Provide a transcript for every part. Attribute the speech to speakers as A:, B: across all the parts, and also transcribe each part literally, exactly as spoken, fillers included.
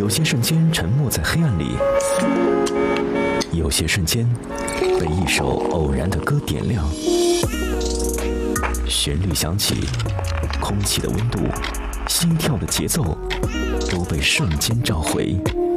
A: 有些瞬间沉没在黑暗里，有些瞬间被一首偶然的歌点亮。旋律响起，空气的温度，心跳的节奏，都被瞬间召回。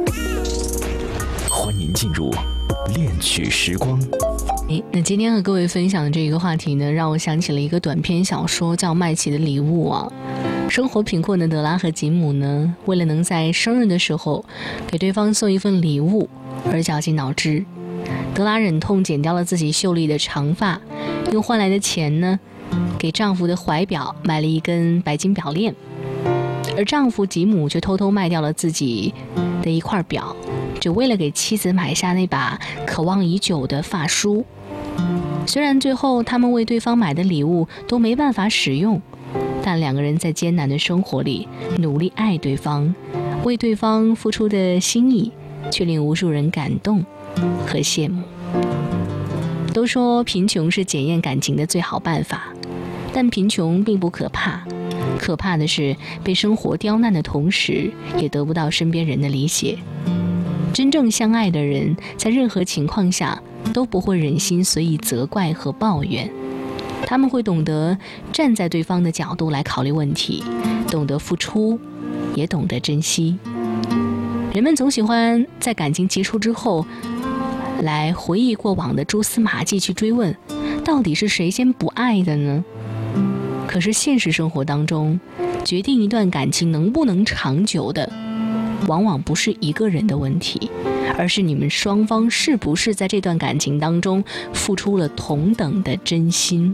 A: 欢迎进入恋曲时光。
B: 诶，那今天和各位分享的这个话题呢，让我想起了一个短篇小说，叫《麦琪的礼物》啊。生活贫困的德拉和吉姆呢，为了能在生日的时候给对方送一份礼物而绞尽脑汁。德拉忍痛剪掉了自己秀丽的长发，用换来的钱呢，给丈夫的怀表买了一根白金表链，而丈夫吉姆却偷偷卖掉了自己的一块表，只为了给妻子买下那把渴望已久的发梳。虽然最后他们为对方买的礼物都没办法使用，但两个人在艰难的生活里努力爱对方，为对方付出的心意却令无数人感动和羡慕。都说贫穷是检验感情的最好办法，但贫穷并不可怕，可怕的是被生活刁难的同时也得不到身边人的理解。真正相爱的人在任何情况下都不会忍心随意责怪和抱怨，他们会懂得站在对方的角度来考虑问题，懂得付出，也懂得珍惜。人们总喜欢在感情结束之后来回忆过往的蛛丝马迹，去追问到底是谁先不爱的呢？可是现实生活当中，决定一段感情能不能长久的往往不是一个人的问题，而是你们双方是不是在这段感情当中付出了同等的真心。